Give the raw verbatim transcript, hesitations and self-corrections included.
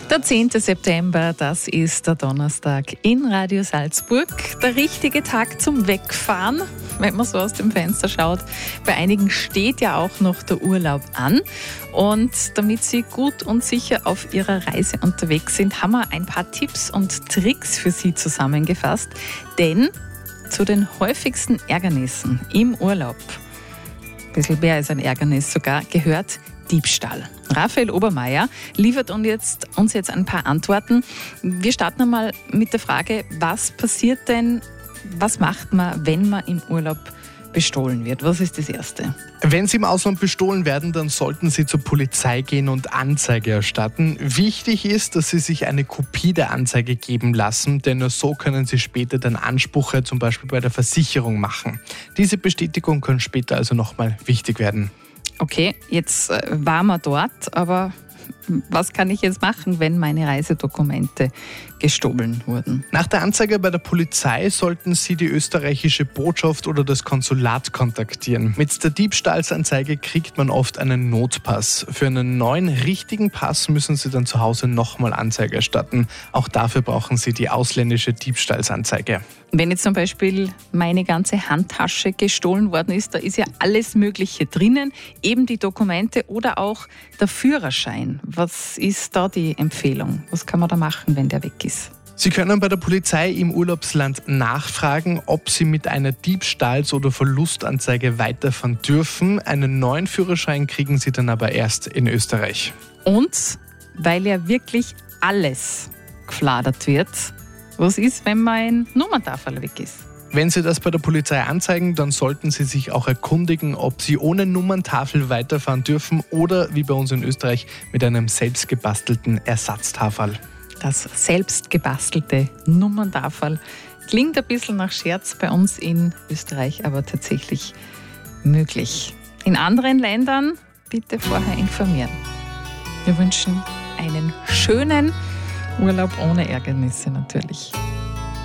Der zehnte September, das ist der Donnerstag in Radio Salzburg. Der richtige Tag zum Wegfahren, wenn man so aus dem Fenster schaut. Bei einigen steht ja auch noch der Urlaub an. Und damit Sie gut und sicher auf Ihrer Reise unterwegs sind, haben wir ein paar Tipps und Tricks für Sie zusammengefasst. Denn zu den häufigsten Ärgernissen im Urlaub, ein bisschen mehr als ein Ärgernis sogar, gehört Diebstahl. Raphael Obermeier liefert uns jetzt, uns jetzt ein paar Antworten. Wir starten einmal mit der Frage, was passiert denn, was macht man, wenn man im Urlaub bestohlen wird? Was ist das Erste? Wenn Sie im Ausland bestohlen werden, dann sollten Sie zur Polizei gehen und Anzeige erstatten. Wichtig ist, dass Sie sich eine Kopie der Anzeige geben lassen, denn nur so können Sie später dann Ansprüche zum Beispiel bei der Versicherung machen. Diese Bestätigung kann später also nochmal wichtig werden. Okay, jetzt äh, waren wir dort, aber was kann ich jetzt machen, wenn meine Reisedokumente gestohlen wurden? Nach der Anzeige bei der Polizei sollten Sie die österreichische Botschaft oder das Konsulat kontaktieren. Mit der Diebstahlsanzeige kriegt man oft einen Notpass. Für einen neuen, richtigen Pass müssen Sie dann zu Hause nochmal Anzeige erstatten. Auch dafür brauchen Sie die ausländische Diebstahlsanzeige. Wenn jetzt zum Beispiel meine ganze Handtasche gestohlen worden ist, da ist ja alles Mögliche drinnen, eben die Dokumente oder auch der Führerschein. Was ist da die Empfehlung? Was kann man da machen, wenn der weg ist? Sie können bei der Polizei im Urlaubsland nachfragen, ob Sie mit einer Diebstahls- oder Verlustanzeige weiterfahren dürfen. Einen neuen Führerschein kriegen Sie dann aber erst in Österreich. Und weil ja wirklich alles gefladert wird, was ist, wenn mein Nummerntafel weg ist? Wenn Sie das bei der Polizei anzeigen, dann sollten Sie sich auch erkundigen, ob Sie ohne Nummerntafel weiterfahren dürfen oder, wie bei uns in Österreich, mit einem selbstgebastelten Ersatztafel. Das selbstgebastelte Nummerntafel klingt ein bisschen nach Scherz bei uns in Österreich, aber tatsächlich möglich. In anderen Ländern bitte vorher informieren. Wir wünschen einen schönen Urlaub ohne Ärgernisse natürlich.